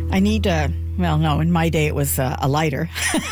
I need well, no, in my day it was a lighter.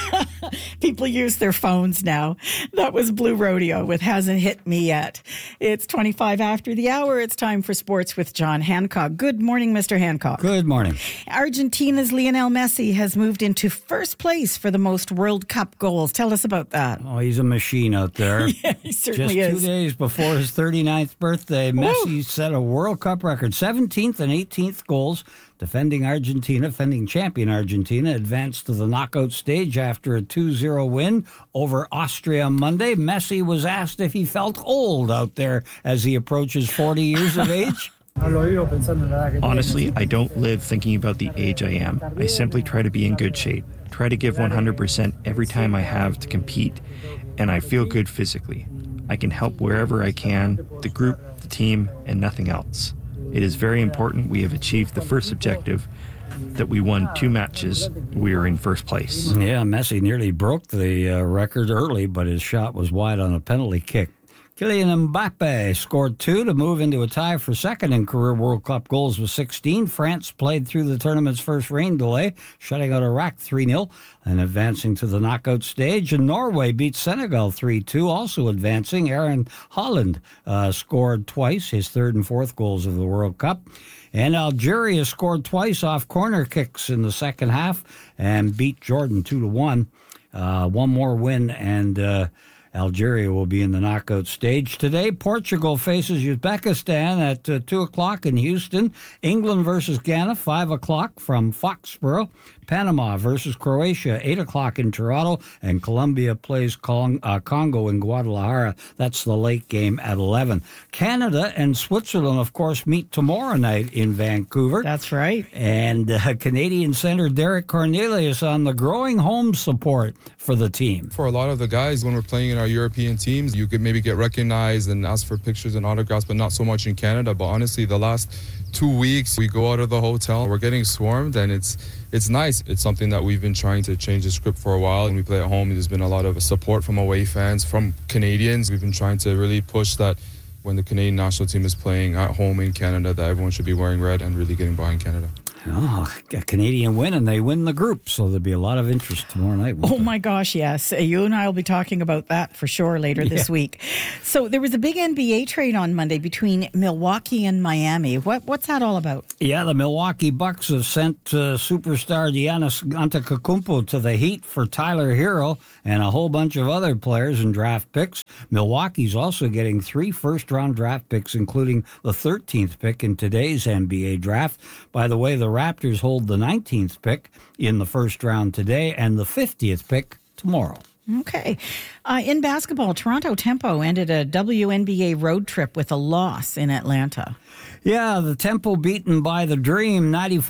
People use their phones now. That was Blue Rodeo with Hasn't Hit Me Yet. It's 25 after the hour. It's time for sports with John Hancock. Good morning, Mr. Hancock. Good morning. Argentina's Lionel Messi has moved into first place for the most World Cup goals. Tell us about that. Oh, he's a machine out there. Yeah, he certainly Just is. 2 days before his 39th birthday, Messi set a World Cup record, 17th and 18th goals. Defending champion Argentina, advanced to the knockout stage after a 2-0 win over Austria Monday. Messi was asked if he felt old out there as he approaches 40 years of age. Honestly, I don't live thinking about the age I am. I simply try to be in good shape, try to give 100% every time I have to compete, and I feel good physically. I can help wherever I can, the group, the team, and nothing else. It is very important we have achieved the first objective, that we won 2 matches. We are in first place. Yeah, Messi nearly broke the record early, but his shot was wide on a penalty kick. Kylian Mbappe scored 2 to move into a tie for second in career World Cup goals with 16. France played through the tournament's first rain delay, shutting out Iraq 3-0 and advancing to the knockout stage. And Norway beat Senegal 3-2, also advancing. Aaron Holland scored twice, his third and fourth goals of the World Cup. And Algeria scored twice off corner kicks in the second half and beat Jordan 2-1. One more win and Algeria will be in the knockout stage. Today, Portugal faces Uzbekistan at 2 o'clock in Houston. England versus Ghana, 5 o'clock from Foxborough. Panama versus Croatia, 8 o'clock in Toronto. And Colombia plays Congo in Guadalajara. That's the late game at 11. Canada and Switzerland, of course, meet tomorrow night in Vancouver. That's right. And Canadian center Derek Cornelius on the growing home support for the team. For a lot of the guys, when we're playing in our European teams, you could maybe get recognized and ask for pictures and autographs, but not so much in Canada. But honestly, the last 2 weeks, we go out of the hotel, we're getting swarmed, and it's nice. It's something that we've been trying to change the script for a while. When we play at home, there's been a lot of support from away fans, from Canadians. We've been trying to really push that when the Canadian national team is playing at home in Canada, that everyone should be wearing red and really getting behind Canada. Oh, a Canadian win, and they win the group, so there'll be a lot of interest tomorrow night. Oh, my gosh, yes. You and I will be talking about that for sure later this week. So there was a big NBA trade on Monday between Milwaukee and Miami. What's that all about? Yeah, the Milwaukee Bucks have sent superstar Giannis Antetokounmpo to the Heat for Tyler Hero and a whole bunch of other players and draft picks. Milwaukee's also getting 3 first-round draft picks, including the 13th pick in today's NBA draft. By the way, the Raptors hold the 19th pick in the first round today and the 50th pick tomorrow. Okay. In basketball, Toronto Tempo ended a WNBA road trip with a loss in Atlanta. Yeah, the Tempo beaten by the Dream,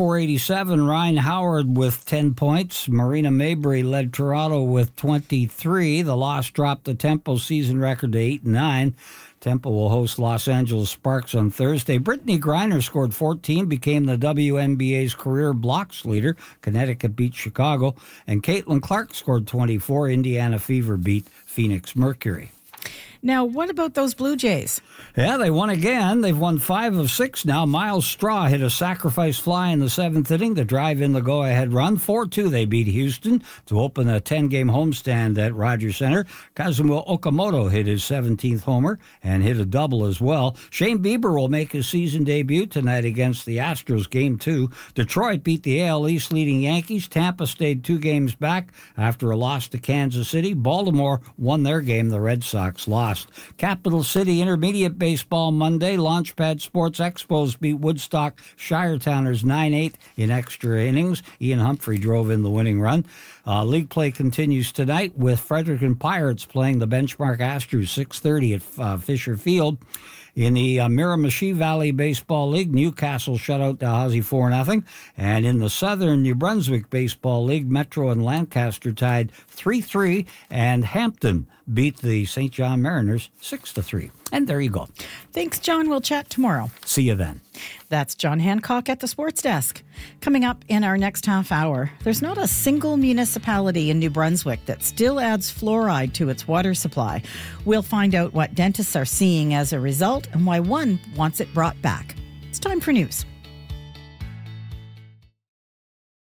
94-87. Ryan Howard with 10 points. Marina Mabrey led Toronto with 23. The loss dropped the Tempo season record to 8-9. Tempo will host Los Angeles Sparks on Thursday. Brittany Griner scored 14, became the WNBA's career blocks leader. Connecticut beat Chicago. And Caitlin Clark scored 24. Indiana Fever beat Phoenix Mercury. Now, what about those Blue Jays? Yeah, they won again. They've won 5 of 6 now. Miles Straw hit a sacrifice fly in the 7th inning to drive in the go-ahead run. 4-2 they beat Houston to open a 10-game homestand at Rogers Center. Kazumu Okamoto hit his 17th homer and hit a double as well. Shane Bieber will make his season debut tonight against the Astros, Game 2. Detroit beat the AL East leading Yankees. Tampa stayed 2 games back after a loss to Kansas City. Baltimore won their game. The Red Sox lost. Capital City Intermediate Baseball Monday. Launchpad Sports Expos beat Woodstock Shiretowners 9-8 in extra innings. Ian Humphrey drove in the winning run. League play continues tonight with Fredericton Pirates playing the Benchmark Astros 6:30 at Fisher Field. In the Miramichi Valley Baseball League, Newcastle shut out Dalhousie 4-0. And in the Southern New Brunswick Baseball League, Metro and Lancaster tied 3-3, and Hampton beat the St. John Mariners 6-3. And there you go. Thanks, John. We'll chat tomorrow. See you then. That's John Hancock at the Sports Desk. Coming up in our next half hour, there's not a single municipality in New Brunswick that still adds fluoride to its water supply. We'll find out what dentists are seeing as a result and why one wants it brought back. It's time for news.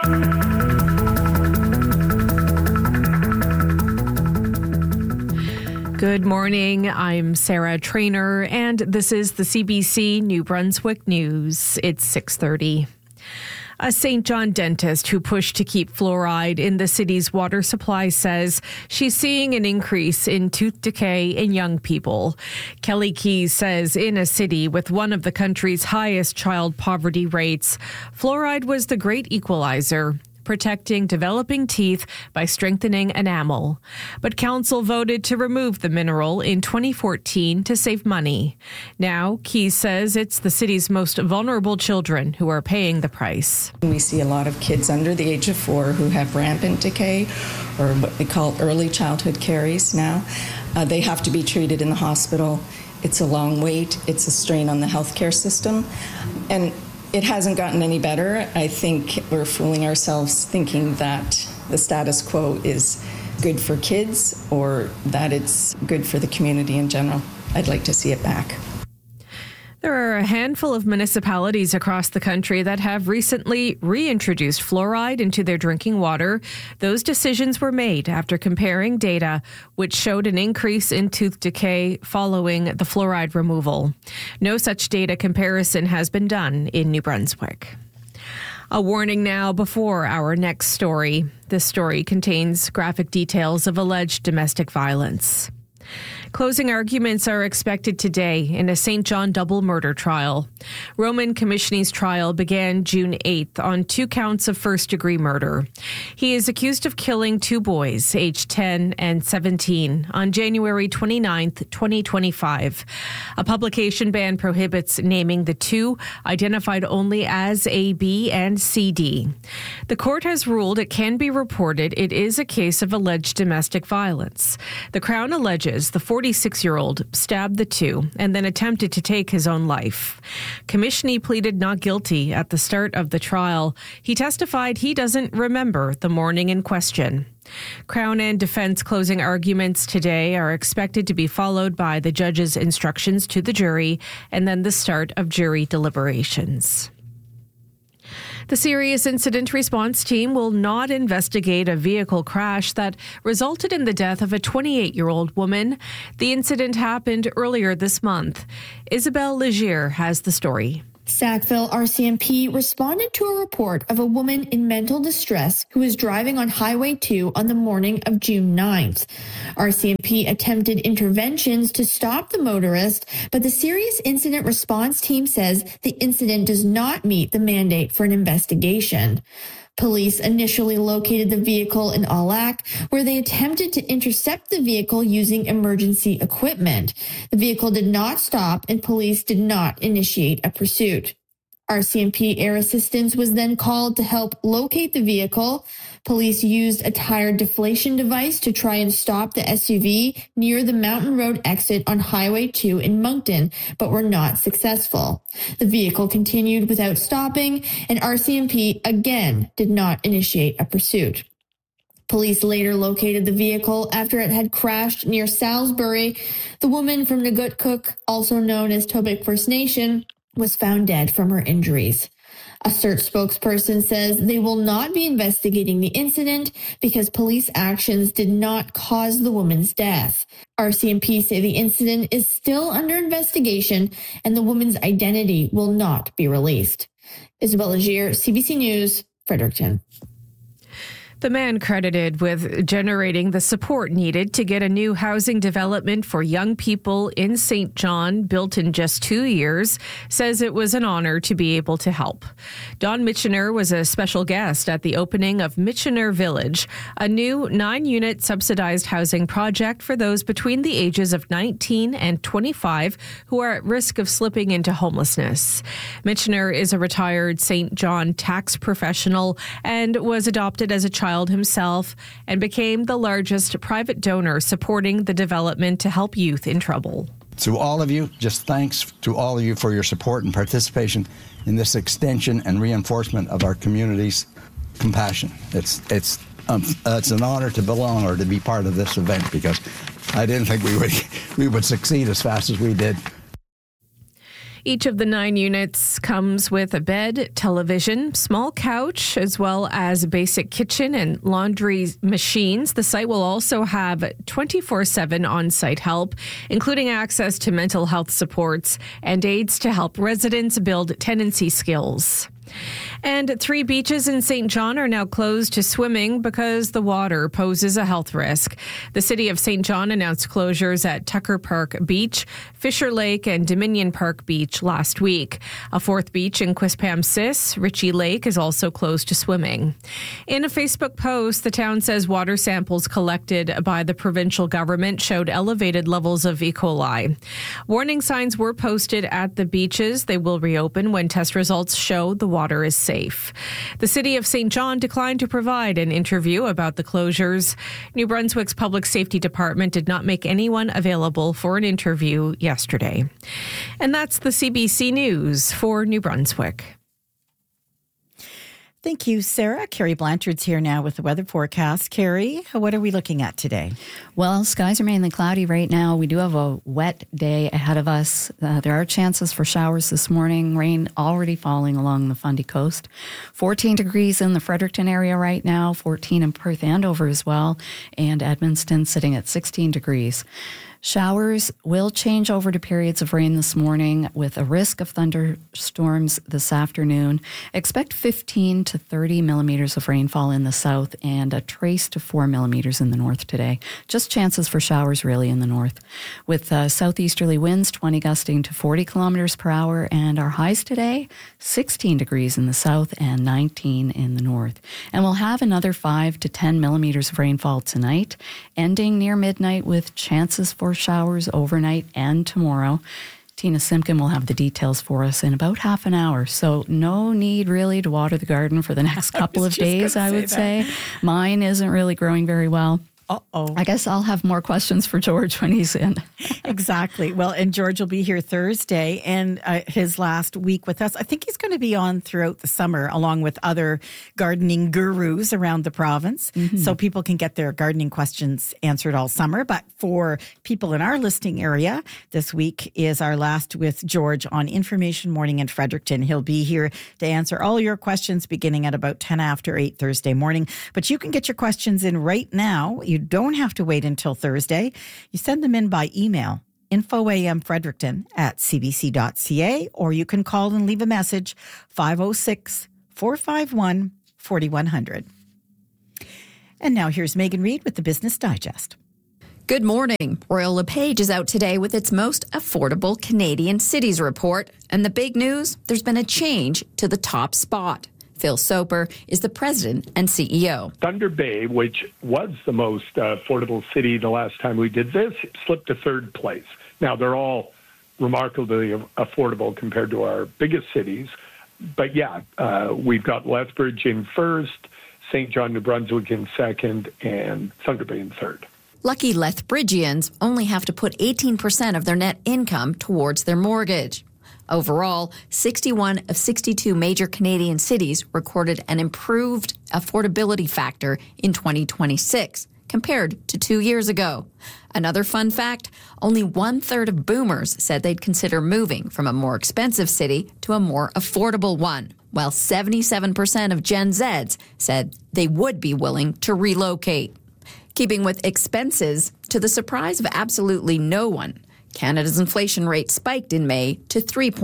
Good morning. I'm Sarah Trainer, and this is the CBC New Brunswick News. It's 6:30. A St. John dentist who pushed to keep fluoride in the city's water supply says she's seeing an increase in tooth decay in young people. Kelly Keys says in a city with one of the country's highest child poverty rates, fluoride was the great equalizer, protecting developing teeth by strengthening enamel. But council voted to remove the mineral in 2014 to save money. Now, Keys says it's the city's most vulnerable children who are paying the price. We see a lot of kids under the age of 4 who have rampant decay, or what we call early childhood caries now. They have to be treated in the hospital. It's a long wait. It's a strain on the healthcare system. And it hasn't gotten any better. I think we're fooling ourselves thinking that the status quo is good for kids or that it's good for the community in general. I'd like to see it back. There are a handful of municipalities across the country that have recently reintroduced fluoride into their drinking water. Those decisions were made after comparing data which showed an increase in tooth decay following the fluoride removal. No such data comparison has been done in New Brunswick. A warning now before our next story. This story contains graphic details of alleged domestic violence. Closing arguments are expected today in a St. John double murder trial. Roman Commissioner's trial began June 8th on 2 counts of first-degree murder. He is accused of killing 2 boys, aged 10 and 17, on January 29th, 2025. A publication ban prohibits naming the 2, identified only as A, B, and CD. The court has ruled it can be reported it is a case of alleged domestic violence. The Crown alleges the 46-year-old stabbed the 2 and then attempted to take his own life. Commissioner pleaded not guilty at the start of the trial. He testified he doesn't remember the morning in question. Crown and defense closing arguments today are expected to be followed by the judge's instructions to the jury and then the start of jury deliberations. The Serious Incident Response Team will not investigate a vehicle crash that resulted in the death of a 28-year-old woman. The incident happened earlier this month. Isabelle Legier has the story. Sackville RCMP responded to a report of a woman in mental distress who was driving on Highway 2 on the morning of June 9th. RCMP attempted interventions to stop the motorist, but the Serious Incident Response Team says the incident does not meet the mandate for an investigation. Police initially located the vehicle in Allac, where they attempted to intercept the vehicle using emergency equipment. The vehicle did not stop, and police did not initiate a pursuit. RCMP air assistance was then called to help locate the vehicle. Police used a tire deflation device to try and stop the SUV near the Mountain Road exit on Highway 2 in Moncton, but were not successful. The vehicle continued without stopping, and RCMP again did not initiate a pursuit. Police later located the vehicle after it had crashed near Salisbury. The woman from Nagotkuk, also known as Tobic First Nation, was found dead from her injuries. A search spokesperson says they will not be investigating the incident because police actions did not cause the woman's death. RCMP say the incident is still under investigation and the woman's identity will not be released. Isabelle Legier, CBC News, Fredericton. The man credited with generating the support needed to get a new housing development for young people in St. John built in just 2 years says it was an honor to be able to help. Don Michener was a special guest at the opening of Michener Village, a new 9-unit subsidized housing project for those between the ages of 19 and 25 who are at risk of slipping into homelessness. Michener is a retired St. John tax professional and was adopted as a child himself and became the largest private donor supporting the development to help youth in trouble. To all of you, just thanks to all of you for your support and participation in this extension and reinforcement of our community's compassion. It's an honor to belong or to be part of this event because I didn't think we would succeed as fast as we did. Each of the 9 units comes with a bed, television, small couch, as well as a basic kitchen and laundry machines. The site will also have 24/7 on-site help, including access to mental health supports and aids to help residents build tenancy skills. And 3 beaches in St. John are now closed to swimming because the water poses a health risk. The city of St. John announced closures at Tucker Park Beach, Fisher Lake, and Dominion Park Beach last week. A 4th beach in Quispamsis, Ritchie Lake, is also closed to swimming. In a Facebook post, the town says water samples collected by the provincial government showed elevated levels of E. coli. Warning signs were posted at the beaches. They will reopen when test results show the water is safe. The city of St. John declined to provide an interview about the closures. New Brunswick's Public Safety Department did not make anyone available for an interview yesterday. And that's the CBC News for New Brunswick. Thank you, Sarah. Carrie Blanchard's here now with the weather forecast. Carrie, what are we looking at today? Well, skies are mainly cloudy right now. We do have a wet day ahead of us. There are chances for showers this morning. Rain already falling along the Fundy coast. 14 degrees in the Fredericton area right now, 14 in Perth Andover as well, and Edmundston sitting at 16 degrees. Showers will change over to periods of rain this morning with a risk of thunderstorms this afternoon. Expect 15 to 30 millimeters of rainfall in the south and a trace to 4 millimeters in the north today. Just chances for showers really in the north. With southeasterly winds 20 gusting to 40 kilometers per hour, and our highs today 16 degrees in the south and 19 in the north. And we'll have another 5 to 10 millimeters of rainfall tonight, ending near midnight with chances for showers overnight and tomorrow. Tina Simpkin will have the details for us in about half an hour. So no need really to water the garden for the next couple of days, I would say. Mine isn't really growing very well. Uh-oh. I guess I'll have more questions for George when he's in. Exactly. Well, and George will be here Thursday and his last week with us. I think he's going to be on throughout the summer along with other gardening gurus around the province. Mm-hmm. So people can get their gardening questions answered all summer. But for people in our listing area, this week is our last with George on Information Morning in Fredericton. He'll be here to answer all your questions beginning at about 10 after 8 Thursday morning. But you can get your questions in right now. You don't have to wait until Thursday. You send them in by email, infoamfrederickton@cbc.ca, or you can call and leave a message, 506-451-4100. And now here's Megan Reid with the Business Digest. Good morning. Royal LePage is out today with its most affordable Canadian cities report. And the big news, there's been a change to the top spot. Phil Soper is the president and CEO. Thunder Bay, which was the most affordable city the last time we did this, slipped to 3rd place. Now, they're all remarkably affordable compared to our biggest cities. But yeah, we've got Lethbridge in 1st, St. John, New Brunswick in 2nd, and Thunder Bay in 3rd. Lucky Lethbridgians only have to put 18% of their net income towards their mortgage. Overall, 61 of 62 major Canadian cities recorded an improved affordability factor in 2026 compared to 2 years ago. Another fun fact, only 1/3 of boomers said they'd consider moving from a more expensive city to a more affordable one, while 77% of Gen Zs said they would be willing to relocate. Keeping with expenses, to the surprise of absolutely no one, Canada's inflation rate spiked in May to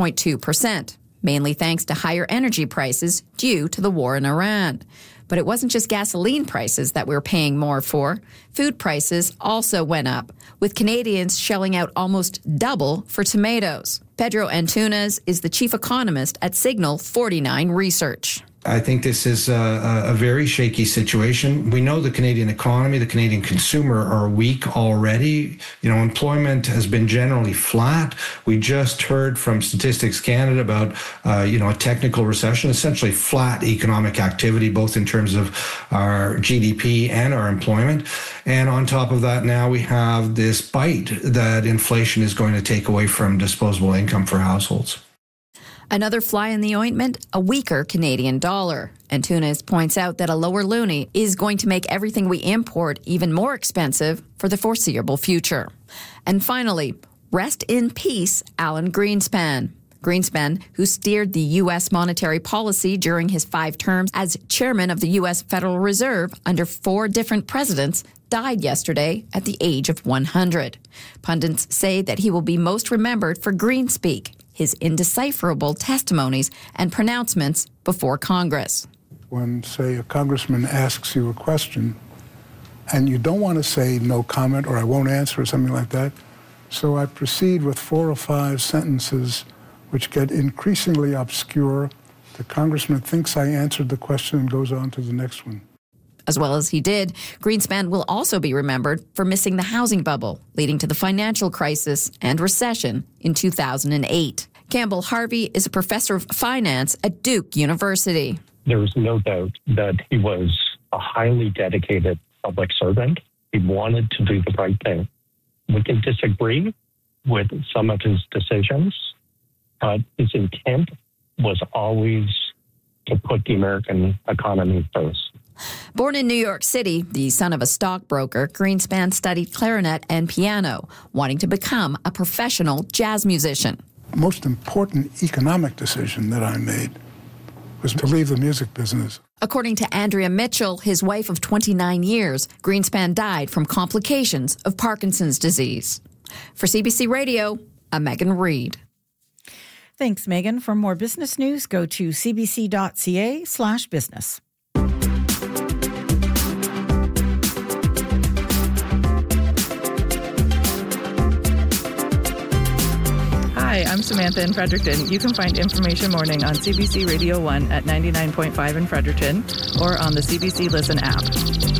3.2%, mainly thanks to higher energy prices due to the war in Iran. But it wasn't just gasoline prices that we're paying more for. Food prices also went up, with Canadians shelling out almost double for tomatoes. Pedro Antunes is the chief economist at Signal 49 Research. I think this is a very shaky situation. We know the Canadian economy, the Canadian consumer are weak already. Employment has been generally flat. We just heard from Statistics Canada about, a technical recession, essentially flat economic activity, both in terms of our GDP and our employment. And on top of that, now we have this bite that inflation is going to take away from disposable income for households. Another fly in the ointment, a weaker Canadian dollar. Antunes points out that a lower loonie is going to make everything we import even more expensive for the foreseeable future. And finally, rest in peace, Alan Greenspan. Greenspan, who steered the U.S. monetary policy during his 5 terms as chairman of the U.S. Federal Reserve under 4 different presidents, died yesterday at the age of 100. Pundits say that he will be most remembered for Greenspeak, his indecipherable testimonies and pronouncements before Congress. When, say, a congressman asks you a question and you don't want to say no comment or I won't answer or something like that, so I proceed with 4 or 5 sentences which get increasingly obscure. The congressman thinks I answered the question and goes on to the next one. As well as he did, Greenspan will also be remembered for missing the housing bubble, leading to the financial crisis and recession in 2008. Campbell Harvey is a professor of finance at Duke University. There is no doubt that he was a highly dedicated public servant. He wanted to do the right thing. We can disagree with some of his decisions, but his intent was always to put the American economy first. Born in New York City, the son of a stockbroker, Greenspan studied clarinet and piano, wanting to become a professional jazz musician. The most important economic decision that I made was to leave the music business. According to Andrea Mitchell, his wife of 29 years, Greenspan died from complications of Parkinson's disease. For CBC Radio, I'm Megan Reid. Thanks, Megan. For more business news, go to cbc.ca/business. Hi, I'm Samantha in Fredericton. You can find Information Morning on CBC Radio 1 at 99.5 in Fredericton or on the CBC Listen app.